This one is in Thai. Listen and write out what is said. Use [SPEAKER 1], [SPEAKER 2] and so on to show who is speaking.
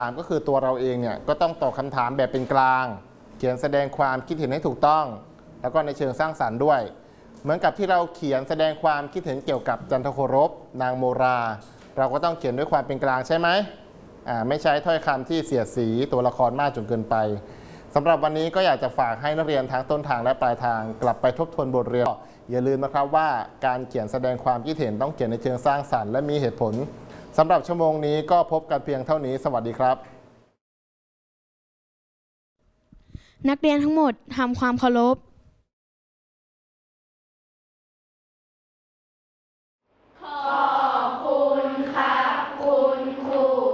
[SPEAKER 1] ถามก็คือตัวเราเองเนี่ยก็ต้องตอบคำถามแบบเป็นกลางเขียนแสดงความคิดเห็นให้ถูกต้องแล้วก็ในเชิงสร้างสรรค์ด้วยเหมือนกับที่เราเขียนแสดงความคิดเห็นเกี่ยวกับจันทโครบนางโมราเราก็ต้องเขียนด้วยความเป็นกลางใช่ไหมไม่ใช้ถ้อยคำที่เสียดสีตัวละครมากจนเกินไปสำหรับวันนี้ก็อยากจะฝากให้นักเรียนทั้งต้นทางและปลายทางกลับไปทบทวนบทเรียนอย่าลืมนะครับว่าการเขียนแสดงความคิดเห็นต้องเขียนในเชิงสร้างสรรค์และมีเหตุผลสำหรับชั่วโมงนี้ก็พบกันเพียงเท่านี้สวัสดีครับ
[SPEAKER 2] นักเรียนทั้งหมดทำความเคารพ